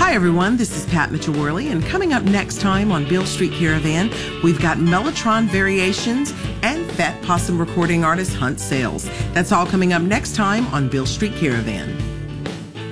Hi everyone, this is Pat Mitchell-Worley, and coming up next time on Beale Street Caravan, we've got Mellotron Variations and Fat Possum recording artist Hunt Sales. That's all coming up next time on Beale Street Caravan.